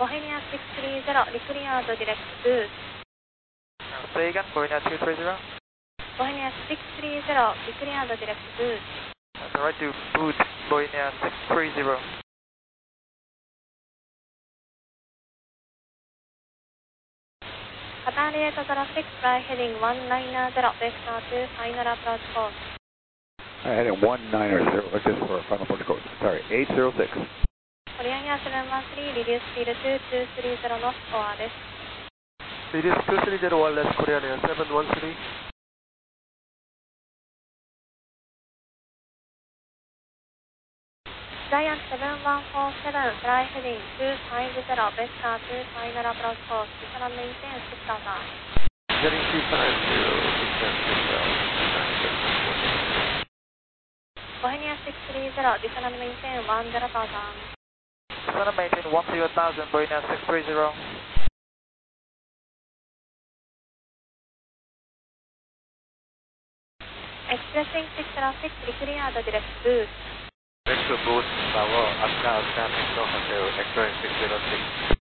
Bohemia 630, declared direct boost. Say again, Bohemia 230. Bohemia 630, declared direct boost. That's alright, to boot Bohemia 630. Qatar 806, fly heading 190, vector to final approach course. Heading 190, this for final approach course. Sorry, 806. Korean Air 713, reduce speed to 230 knots, overです。 Reduce 230 wireless, Korean Air 713. Giant 7147, fly heading 250, vector to final approach course. Descend maintain 6000. Getting 250, descend 6000. Bohemia 630, descend maintain 10,000. Descend maintain 10,000, Bohemia 630. Expressing 606, declared direct boost. Next to boost power, Oscar, Tango Hotel, Express 606.